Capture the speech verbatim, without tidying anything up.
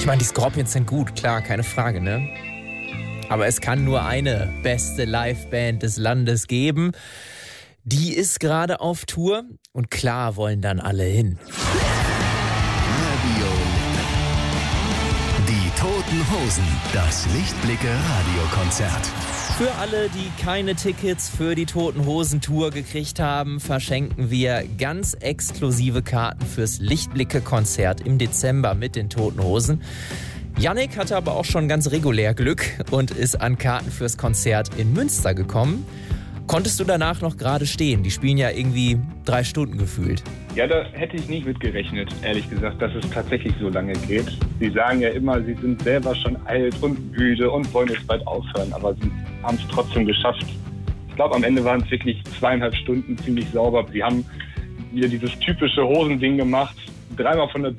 Ich meine, die Scorpions sind gut, klar, keine Frage, ne? Aber es kann nur eine beste Liveband des Landes geben. Die ist gerade auf Tour und klar wollen dann alle hin. Radio. Die Toten Hosen, das Lichtblicke Radiokonzert. Für alle, die keine Tickets für die Toten Hosen Tour gekriegt haben, verschenken wir ganz exklusive Karten fürs Lichtblicke-Konzert im Dezember mit den Toten Hosen. Yannick hatte aber auch schon ganz regulär Glück und ist an Karten fürs Konzert in Münster gekommen. Konntest du danach noch gerade stehen? Die spielen ja irgendwie drei Stunden gefühlt. Ja, da hätte ich nicht mit gerechnet, ehrlich gesagt, dass es tatsächlich so lange geht. Sie sagen ja immer, sie sind selber schon alt und müde und wollen jetzt bald aufhören, aber sie haben es trotzdem geschafft. Ich glaube, am Ende waren es wirklich zweieinhalb Stunden ziemlich sauber. Sie haben wieder dieses typische Hosending gemacht, dreimal von der